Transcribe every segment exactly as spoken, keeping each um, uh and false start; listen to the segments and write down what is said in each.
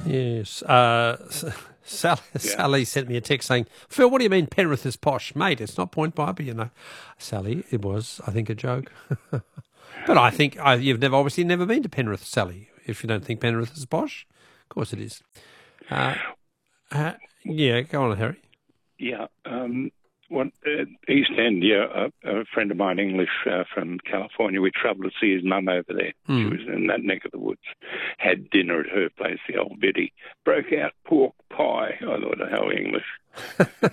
Yes. Uh, S- Sally, Yeah. Sally sent me a text saying, Phil, what do you mean Penrith is posh? Mate, it's not Point Piper, you know. Sally, it was, I think, a joke. But I think I, you've never obviously never been to Penrith, Sally, if you don't think Penrith is posh. Of course it is. Uh, uh, yeah, go on, Harry. Yeah. Um, what, uh, East End, yeah, a, a friend of mine, English, uh, from California, we travelled to see his mum over there. Mm. She was in that neck of the woods. Had dinner at her place, the old biddy. Broke out pork pie. I thought, how English.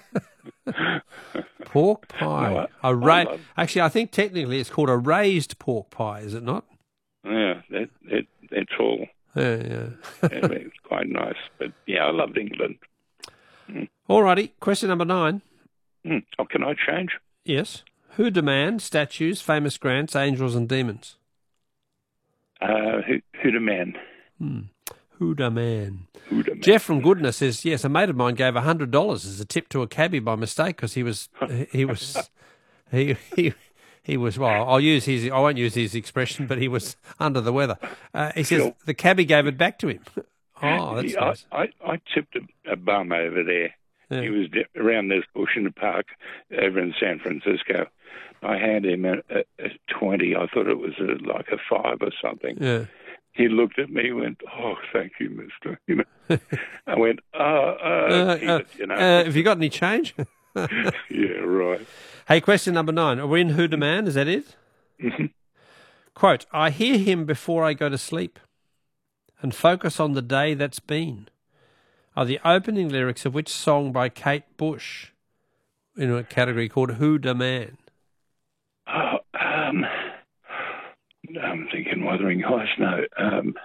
Pork pie. No, I- a ra- I love- Actually, I think technically it's called a raised pork pie, is it not? Yeah, that, that, that's all. Yeah, yeah. It's quite nice. But, yeah, I loved England. Mm. All righty. Question number nine. Mm. Oh, can I change? Yes. Who demand statues, famous grants, angels and demons? Uh, who, who the man? Hmm. Who demand? Who the man? Jeff from Goodness says, yes, a mate of mine gave one hundred dollars as a tip to a cabbie by mistake because he was, he was, he, he, he was, well, I'll use his, I won't use his expression, but he was under the weather. Uh, he says Sure. the cabbie gave it back to him. Oh, that's Yeah, nice. I, I, I tipped a, a bum over there. Yeah. He was d- around this bush in the park over in San Francisco. I handed him a, a, a twenty. I thought it was a, like a five or something. Yeah. He looked at me and went, "Oh, thank you, mister." You know, I went, "Uh, uh, Uh, keep uh, it," you know. uh, have you got any change? Yeah, right. Hey, question number nine. Are we in Who Demand? Is that it? Mhm. Quote, I hear him before I go to sleep and focus on the day that's been, are the opening lyrics of which song by Kate Bush in a category called Who Demand? Oh, um, I'm thinking Wuthering Heights. No, um,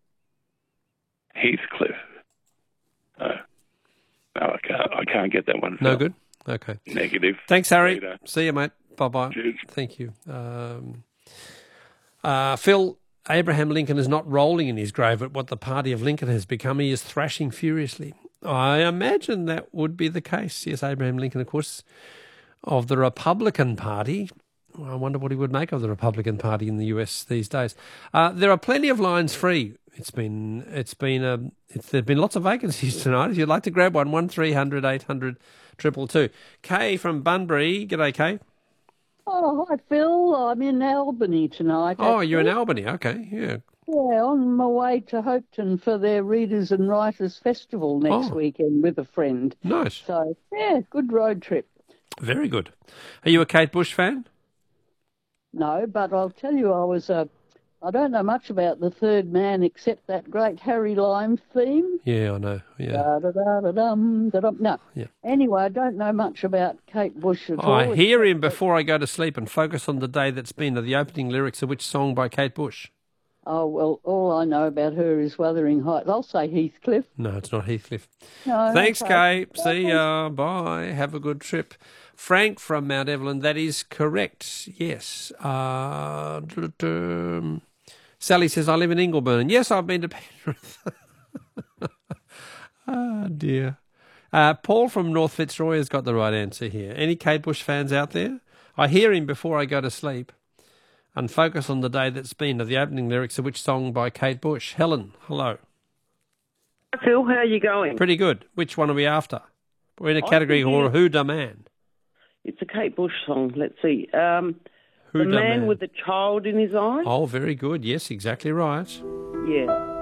Heathcliff. Uh, no, I can't. I can't get that one. No Phil. good? Okay. Negative. Thanks, Harry. Later. See you, mate. Bye-bye. Cheers. Thank you. Um, uh, Phil, Abraham Lincoln is not rolling in his grave at what the party of Lincoln has become. He is thrashing furiously. I imagine that would be the case. Yes, Abraham Lincoln, of course, of the Republican Party. I wonder what he would make of the Republican Party in the U S these days. Uh, there are plenty of lines free. It's been, it's been, um, it's, there've been lots of vacancies tonight. If you'd like to grab one, one three hundred eight hundred two two two. Kay from Bunbury. G'day, Kay. Oh, hi, Phil. I'm in Albany tonight. Oh, you're in actually. Albany. Okay, yeah. Yeah, on my way to Hopeton for their Readers and Writers Festival next Oh. weekend with a friend. Nice. So, yeah, good road trip. Very good. Are you a Kate Bush fan? No, but I'll tell you, I was uh, I don't know much about the Third Man except that great Harry Lime theme. Yeah, I know. Yeah. Da, da, da, da, dum, da, dum. No. Yeah. Anyway, I don't know much about Kate Bush at Oh, all. I hear him before I go to sleep and focus on the day that's been. Are the opening lyrics of which song by Kate Bush? Oh, well, all I know about her is Wuthering Heights. I'll say Heathcliff. No, it's not Heathcliff. No, Thanks, okay. Kate. See ya. Bye. Have a good trip. Frank from Mount Evelyn, that is correct. Yes. Uh, um, Sally says, I live in Ingleburn. Yes, I've been to Penrith. Oh, dear. Uh, Paul from North Fitzroy has got the right answer here. Any Kate Bush fans out there? I hear him before I go to sleep and focus on the day that's been. Are the opening lyrics of which song by Kate Bush? Helen, hello. Hi, Phil, how are you going? Pretty good. Which one are we after? We're in a I category think called it- Who Demand. It's a Kate Bush song. Let's see. Um, Who the man Demand? with the child in his eye. Oh, very good. Yes, exactly right. Yeah.